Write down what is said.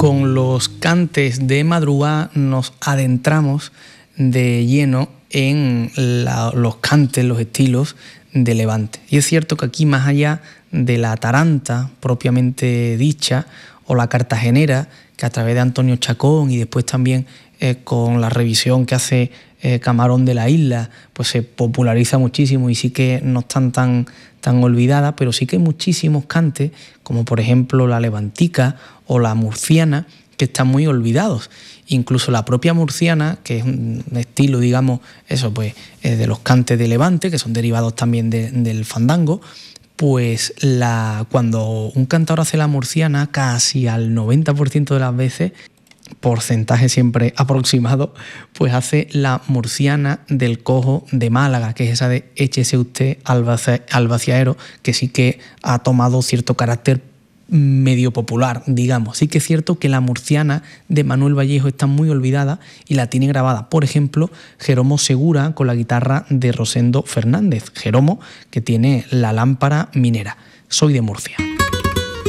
Con los cantes de madrugada nos adentramos de lleno en los cantes, los estilos de Levante. Y es cierto que aquí, más allá de la taranta propiamente dicha o la cartagenera, que a través de Antonio Chacón y después también con la revisión que hace Camarón de la Isla, pues se populariza muchísimo y sí que no están tan olvidadas, pero sí que hay muchísimos cantes, como por ejemplo la levantica o la murciana, que están muy olvidados. Incluso la propia murciana, que es un estilo, digamos, eso pues de los cantes de Levante, que son derivados también del fandango, pues cuando un cantador hace la murciana, casi al 90% de las veces, porcentaje siempre aproximado, pues hace la murciana del cojo de Málaga, que es esa de échese usted al vaciaero, que sí que ha tomado cierto carácter medio popular, digamos. Sí que es cierto que la murciana de Manuel Vallejo está muy olvidada y la tiene grabada, por ejemplo, Jeromo Segura con la guitarra de Rosendo Fernández. Jeromo, que tiene la lámpara minera. Soy de Murcia.